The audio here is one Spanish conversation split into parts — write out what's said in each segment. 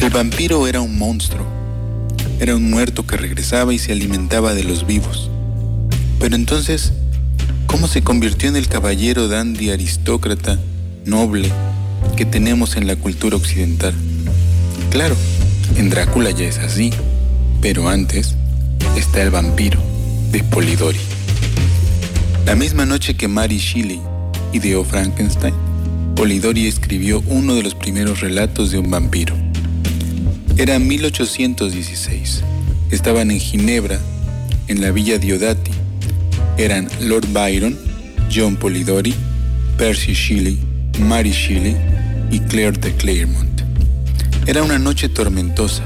El vampiro era un monstruo. Era un muerto que regresaba y se alimentaba de los vivos. Pero entonces, ¿cómo se convirtió en el caballero dandy aristócrata, noble, que tenemos en la cultura occidental? Claro, en Drácula ya es así, pero antes está el vampiro de Polidori. La misma noche que Mary Shelley ideó Frankenstein, Polidori escribió uno de los primeros relatos de un vampiro. Era 1816. Estaban en Ginebra, en la Villa Diodati. Eran Lord Byron, John Polidori, Percy Shelley, Mary Shelley y Claire de Claremont. Era una noche tormentosa.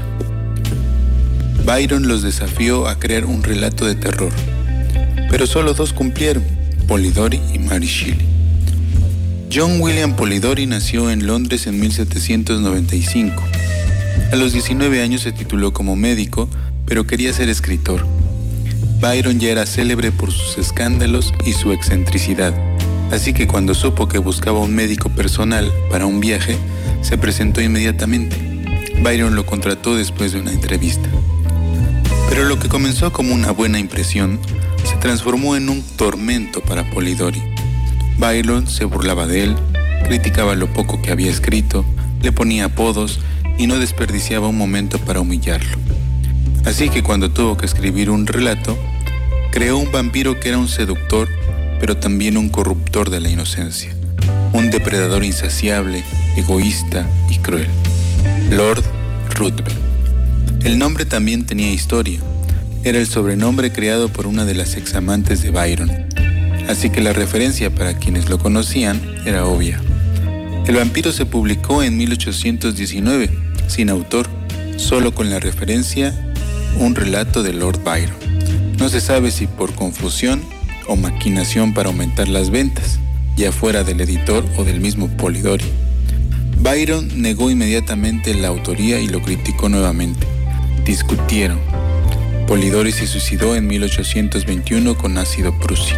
Byron los desafió a crear un relato de terror, pero solo dos cumplieron, Polidori y Mary Shelley. John William Polidori nació en Londres en 1795. A los 19 años se tituló como médico, pero quería ser escritor. Byron ya era célebre por sus escándalos y su excentricidad, así que cuando supo que buscaba un médico personal para un viaje, se presentó inmediatamente. Byron lo contrató después de una entrevista. Pero lo que comenzó como una buena impresión se transformó en un tormento para Polidori. Byron se burlaba de él, criticaba lo poco que había escrito, le ponía apodos y no desperdiciaba un momento para humillarlo. Así que cuando tuvo que escribir un relato, creó un vampiro que era un seductor, pero también un corruptor de la inocencia, un depredador insaciable, egoísta y cruel. Lord Ruthven. El nombre también tenía historia. Era el sobrenombre creado por una de las examantes de Byron, así que la referencia para quienes lo conocían era obvia. El vampiro se publicó en 1819, sin autor, solo con la referencia un relato de Lord Byron. No se sabe si por confusión o maquinación para aumentar las ventas, ya fuera del editor o del mismo Polidori. Byron negó inmediatamente la autoría y lo criticó nuevamente. Discutieron. Polidori se suicidó en 1821 con ácido prúsico.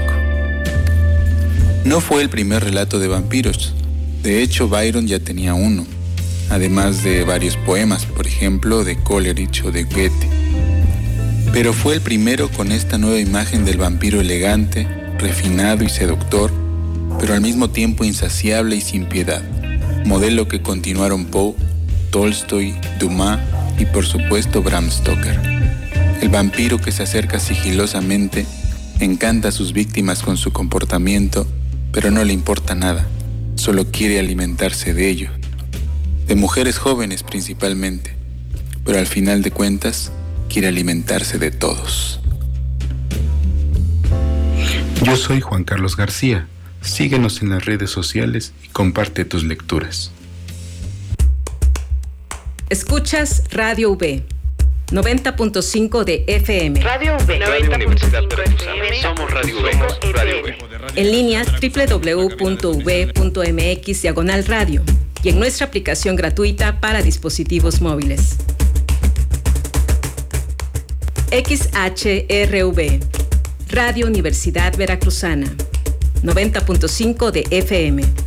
No fue el primer relato de vampiros. De hecho, Byron ya tenía uno, además de varios poemas, por ejemplo, de Coleridge o de Goethe. Pero fue el primero con esta nueva imagen del vampiro elegante, refinado y seductor, pero al mismo tiempo insaciable y sin piedad, modelo que continuaron Poe, Tolstoy, Dumas y por supuesto Bram Stoker. El vampiro que se acerca sigilosamente, encanta a sus víctimas con su comportamiento, pero no le importa nada, solo quiere alimentarse de ello, de mujeres jóvenes principalmente, pero al final de cuentas quiere alimentarse de todos. Yo soy Juan Carlos García. Síguenos en las redes sociales y comparte tus lecturas. Escuchas Radio V, 90.5 de FM. Radio V, Radio Universidad Veracruzana. Somos Radio V. Radio V. En línea www.v.mx/radio y en nuestra aplicación gratuita para dispositivos móviles. XHRV, Radio Universidad Veracruzana, 90.5 de FM.